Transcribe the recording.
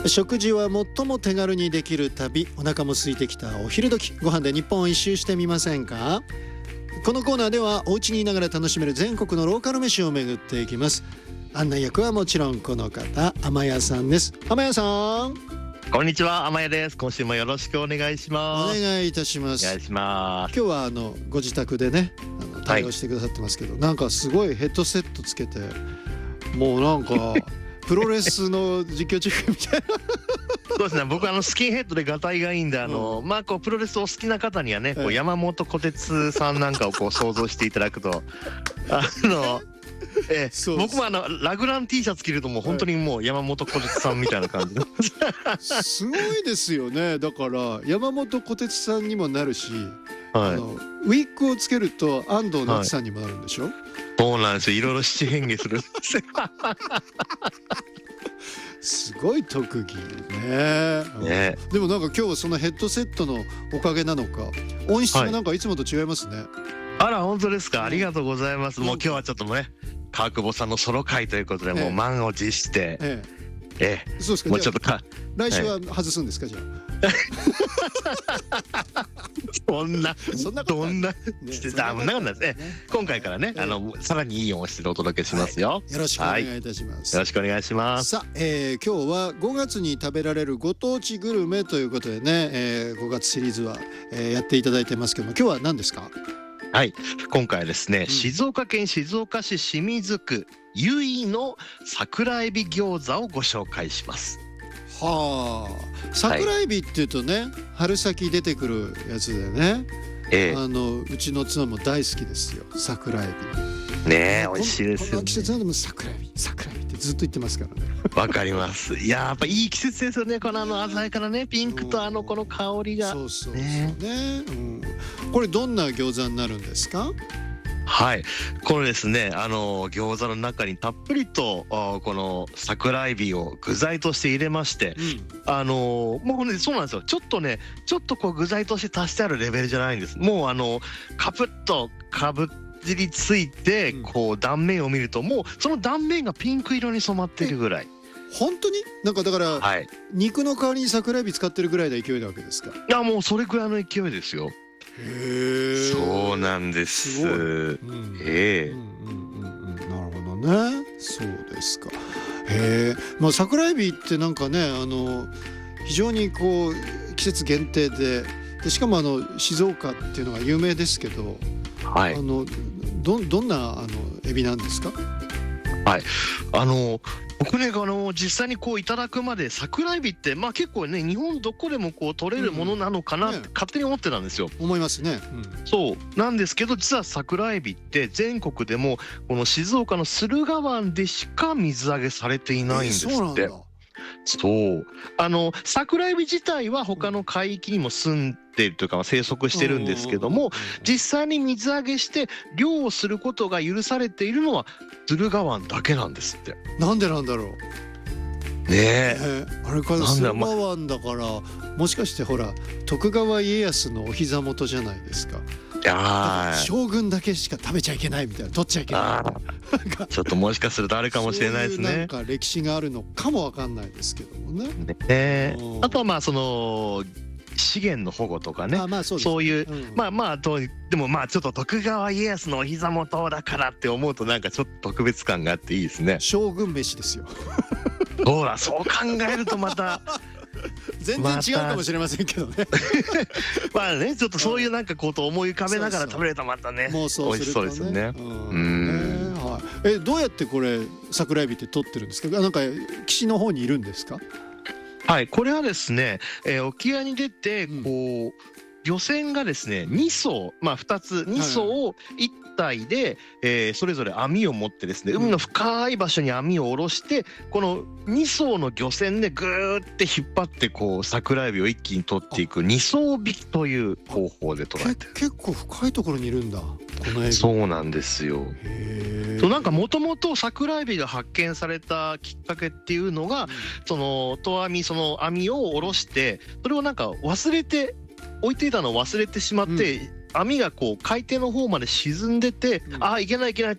食事は最も手軽にできる旅。お腹も空いてきたお昼時、ご飯で日本を一周してみませんか？このコーナーではお家にいながら楽しめる全国のローカル飯を巡っていきます。案内役はもちろんこの方、天谷さんです。天谷さん、 こんにちは、天谷です。今週もよろしくお願いします。 お願いいたします。 お願いします。 今日はご自宅でね対応してくださってますけど、なんかすごいヘッドセットつけて、もうなんかプロレスの実況中継みたいなそうですね、僕スキンヘッドでガタイがいいんで、こうプロレスを好きな方にはね、こう山本小鉄さんなんかをこう想像していただくと僕もラグラン T シャツ着るともう本当にもう山本小鉄さんみたいな感じのすごいですよね。だから山本小鉄さんにもなるし、 はい、 ウィッグをつけると安藤なつさんにもなるんでしょ、 そうなんですよ。いろいろ七変化するんですよすごい特技ね。でもなんか今日はそのヘッドセットのおかげなのか、音質がなんかいつもと違いますね。 あら、本当ですか。ありがとうございます。もう今日はちょっとね、川久保さんのソロ会ということで、もう満を持して、 そうですか。 もうちょっと来週は外すんですか、じゃあそんなことないしてた、そんなことないですね。今回からね、さらにいい音質でお届けしますよ。 よろしくお願いいたします。 よろしくお願いします。 さあ、今日は5月に食べられるご当地グルメということでね、5月シリーズは、やっていただいてますけども、今日は何ですか？ はい、今回はですね、静岡県静岡市清水区由比の桜エビ餃子をご紹介します。 はあ、桜エビっていうとね、春先出てくるやつでね、うちの妻も大好きですよ、桜エビね。美味しいですよね。 この季節でも桜エビってずっと言ってますからね。 わかります。いや、やっぱいい季節ですよね。この鮮やかなね、ピンクとこの香りが。 そうね、これどんな餃子になるんですか？ はい、これですね、餃子の中にたっぷりとこの桜エビを具材として入れまして、もうね、そうなんですよ。ちょっとこう具材として足してあるレベルじゃないんです。もうカプッとかぶりついて、こう断面を見ると、もうその断面がピンク色に染まってるぐらい。 本当になんかだから、肉の代わりに桜エビ使ってるぐらいの勢いなわけですか？ いや、もうそれぐらいの勢いですよ。そうなんです。なるほどね。そうですか。桜エビってなんかね、非常にこう季節限定で、しかも静岡っていうのが有名ですけど、どんなエビなんですか？ はい、僕ね、実際にこういただくまで、桜エビって結構ね、日本どこでもこう取れるものなのかなって勝手に思ってたんですよ。 思いますね。 そうなんですけど、実は桜エビって全国でもこの静岡の駿河湾でしか水揚げされていないんですって。そう桜エビ自体は他の海域にも住んでいるというか生息してるんですけども、実際に水揚げして漁をすることが許されているのは駿河湾だけなんですって。 なんでなんだろうね。あれから駿河湾だから、もしかしてほら徳川家康のお膝元じゃないですか。将軍だけしか食べちゃいけないみたいな、取っちゃいけないちょっともしかするとあるかもしれないですね。 そういうなんか歴史があるのかもわかんないですけどもね。 あとはその資源の保護とかね、そういう、でもちょっと徳川家康のお膝元だからって思うと、なんかちょっと特別感があっていいですね。 将軍飯ですよそう考えるとまた全然違うかもしれませんけどねちょっとそういうなんかことを思い浮かべながら食べるとまたね、美味しそうですよね。 どうやってこれ桜エビって取ってるんですか？なんか岸の方にいるんですか？ はい、これはですね、沖合に出てこう、漁船がですね2艘、2艘を1体で、それぞれ網を持ってですね、海の深い場所に網を下ろして、この2艘の漁船でぐーって引っ張ってこう桜エビを一気に取っていく2艘引きという方法で捉えてる。 結構深いところにいるんだ、このエビ。 そうなんですよ。なんかもともと桜エビが発見されたきっかけっていうのが、その網を下ろして、それをなんか置いていたのを忘れてしまって、網がこう海底の方まで沈んでて、いけないって